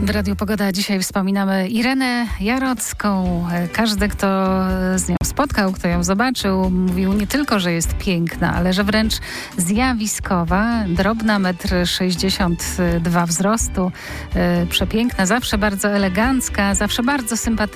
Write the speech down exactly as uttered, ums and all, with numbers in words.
W Radiu Pogoda dzisiaj wspominamy Irenę Jarocką. Każdy, kto z nią spotkał, kto ją zobaczył, mówił nie tylko, że jest piękna, ale że wręcz zjawiskowa. Drobna, metr sześćdziesiąt dwa wzrostu. Przepiękna, zawsze bardzo elegancka, zawsze bardzo sympatyczna.